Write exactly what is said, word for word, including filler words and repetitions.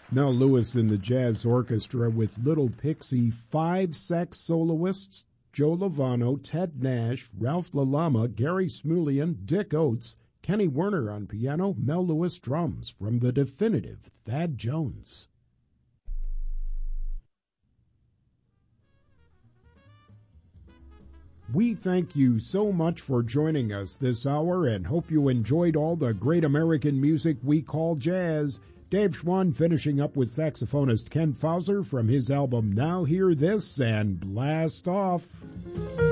Mel Lewis and the Jazz Orchestra with Little Pixie, five sax soloists, Joe Lovano, Ted Nash, Ralph LaLama, Gary Smulian, Dick Oates, Kenny Werner on piano, Mel Lewis drums, from the definitive Thad Jones. We thank you so much for joining us this hour and hope you enjoyed all the great American music we call jazz. Dave Schwann finishing up with saxophonist Ken Fauser from his album Now Hear This and Blast Off.